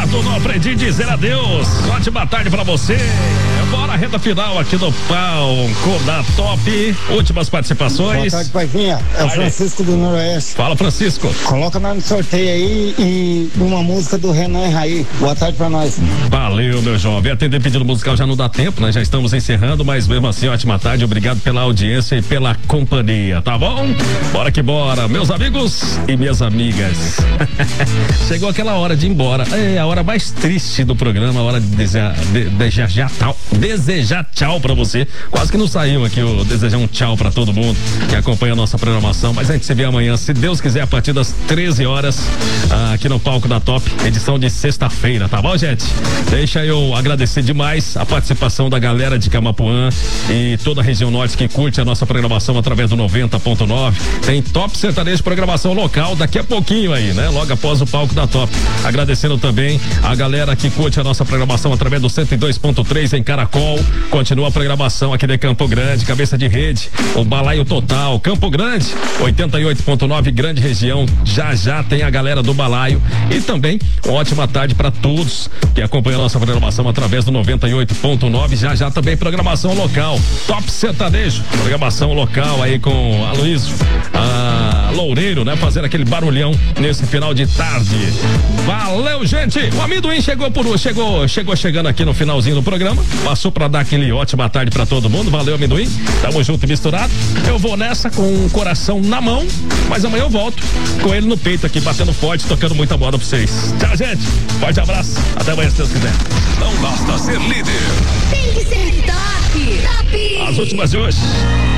ligado, não aprendi a dizer adeus. Ótima tarde pra você. Bora, reta final aqui do palco da Top. Últimas participações. Boa tarde, Paizinha. É o Francisco do Noroeste. Fala, Francisco. Coloca nós no sorteio aí e uma música do Renan Raí. Boa tarde pra nós. Valeu, meu jovem. Atender pedido musical já não dá tempo, né? Já estamos encerrando, mas mesmo assim, ótima tarde. Obrigado pela audiência e pela companhia, tá bom? Bora que bora, meus amigos e minhas amigas. Chegou aquela hora de ir embora. É a hora mais triste do programa, a hora de desejar tchau pra você. Quase que não saiu aqui o desejar um tchau pra todo mundo que acompanha a nossa programação, mas a gente se vê amanhã, se Deus quiser, a partir das 13 horas, aqui no palco da Top, edição de sexta-feira, tá bom, gente? Deixa eu agradecer demais a participação da galera de Camapuã e toda a região norte que curte a nossa programação através do 90.9. Tem Top Sertanejo, programação local daqui a pouquinho aí, né? Logo após o palco da Top. Agradecendo também a galera que curte a nossa programação através do 102.3 em Caracol. Continua a programação aqui de Campo Grande, cabeça de rede, o Balaio Total, Campo Grande, 88.9, grande região. Já tem a galera do Balaio e também uma ótima tarde para todos que acompanham a nossa programação através do 98.9. Já também programação local, Top Sertanejo, programação local aí com a Luiz Loureiro, né? Fazendo aquele barulhão nesse final de tarde. Valeu, gente! O amendoim chegou chegando aqui no finalzinho do programa. Passou pra dar aquele ótima tarde pra todo mundo. Valeu, amendoim. Tamo junto e misturado. Eu vou nessa com o coração na mão, mas amanhã eu volto com ele no peito aqui, batendo forte, tocando muita moda pra vocês. Tchau, gente. Forte abraço. Até amanhã, se Deus quiser. Não basta ser líder. Tem que ser top. Top. As últimas de hoje.